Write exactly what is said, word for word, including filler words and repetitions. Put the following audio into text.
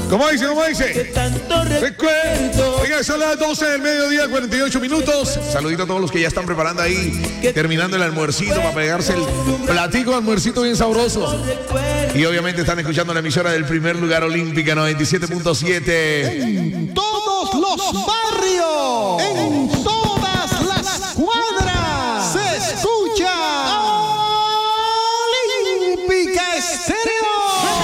¿Cómo dice? ¿Cómo dice? Recuerdo. Oiga, son las doce del mediodía, cuarenta y ocho minutos. Saludito a todos los que ya están preparando ahí, terminando el almuercito para pegarse el platico de almuercito bien sabroso. Y obviamente están escuchando la emisora del primer lugar olímpica noventa y siete punto siete. En todos los barrios. En